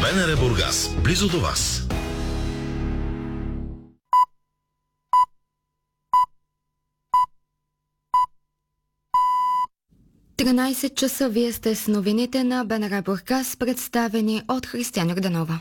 БНР Бургас, близо до вас. Часа вие сте с новините на БНР Бургас, представени от Християна Йорданова.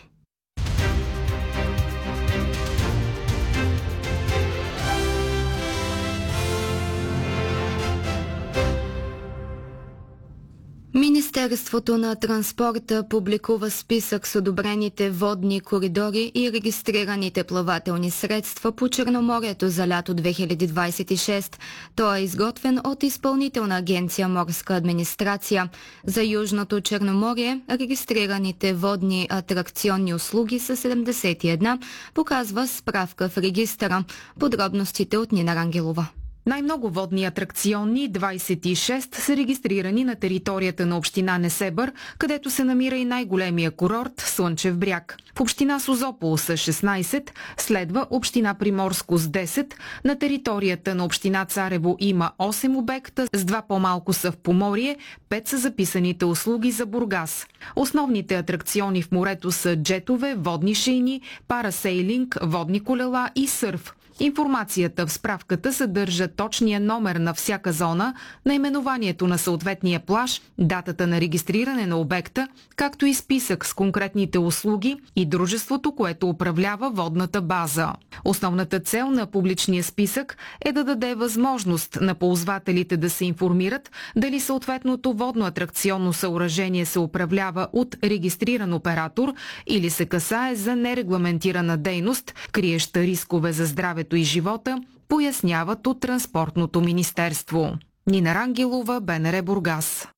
Министерството на транспорта публикува списък с одобрените водни коридори и регистрираните плавателни средства по Черноморието за лято 2026. Той е изготвен от Изпълнителна агенция Морска администрация. За Южното Черноморие регистрираните водни атракционни услуги са 71, показва справка в регистъра. Подробностите от Нина Рангелова. Най-много водни атракционни, 26, са регистрирани на територията на община Несебър, където се намира и най-големия курорт Слънчев бряг. В община Созопол са 16, следва община Приморско с 10, на територията на община Царево има 8 обекта, с 2 по-малко са в Поморие, 5 са записаните услуги за Бургас. Основните атракциони в морето са джетове, водни шейни, парасейлинг, водни колела и сърф. Информацията в справката съдържа точния номер на всяка зона, наименованието на съответния плаж, датата на регистриране на обекта, както и списък с конкретните услуги и дружеството, което управлява водната база. Основната цел на публичния списък е да даде възможност на ползвателите да се информират дали съответното водно-атракционно съоръжение се управлява от регистриран оператор или се касае за нерегламентирана дейност, криеща рискове за здравето и живота, поясняват от Транспортното министерство. Нина Рангелова, БНР Бургас.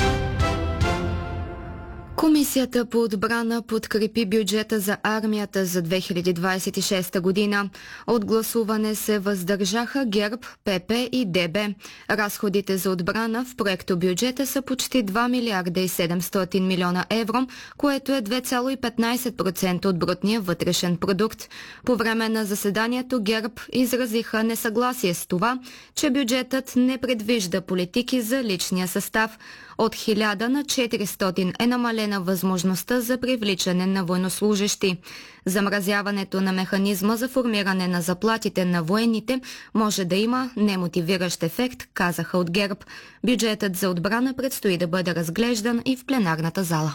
Комисията по отбрана подкрепи бюджета за армията за 2026 година. От гласуване се въздържаха ГЕРБ, ПП и ДБ. Разходите за отбрана в проекто бюджета са почти 2 милиарда и 700 милиона евро, което е 2,15% от брутния вътрешен продукт. По време на заседанието ГЕРБ изразиха несъгласие с това, че бюджетът не предвижда политики за личния състав. От 1000 на 400 е намалена възможността за привличане на военнослужещи. Замразяването на механизма за формиране на заплатите на военните може да има немотивиращ ефект, казаха от ГЕРБ. Бюджетът за отбрана предстои да бъде разглеждан и в пленарната зала.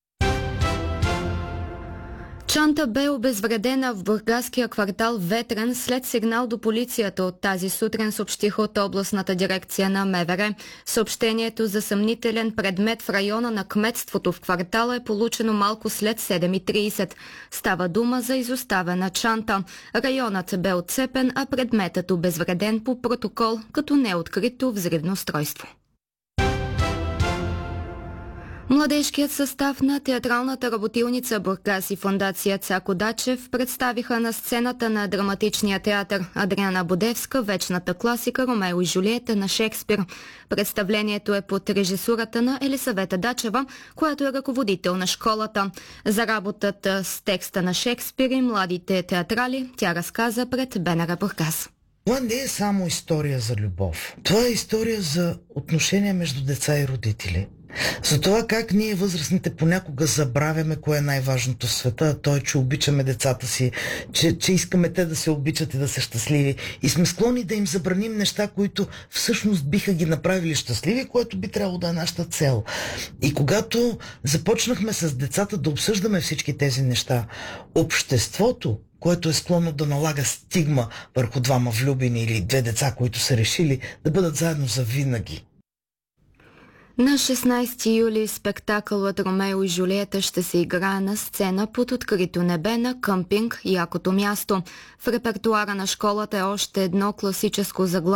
Чанта бе обезвредена в бургаския квартал Ветрен след сигнал до полицията от тази сутрин, съобщиха от областната дирекция на МВР. Съобщението за съмнителен предмет в района на кметството в квартала е получено малко след 7:30. Става дума за изоставена чанта. Районът бе отцепен, а предметът обезвреден по протокол, като неоткрито взривно устройство. Младежкият състав на театралната работилница Бургас и фондация Цако Дачев представиха на сцената на драматичния театър Адриана Бодевска вечната класика Ромео и Жулиета на Шекспир. Представлението е под режисурата на Елисавета Дачева, която е ръководител на школата. За работата с текста на Шекспир и младите театрали тя разказа пред БНР Бургас. Това не е само история за любов. Това е история за отношения между деца и родители. За това как ние възрастните понякога забравяме кое е най-важното в света, а то е, че обичаме децата си, че искаме те да се обичат и да са щастливи и сме склонни да им забраним неща, които всъщност биха ги направили щастливи, което би трябвало да е нашата цел. И когато започнахме с децата да обсъждаме всички тези неща, обществото, което е склонно да налага стигма върху двама влюбени или две деца, които са решили да бъдат заедно за винаги. На 16 юли спектакълът Ромео и Жулиета ще се играе на сцена под открито небе на къмпинг Якото място. В репертуара на школата е още едно класическо заглавие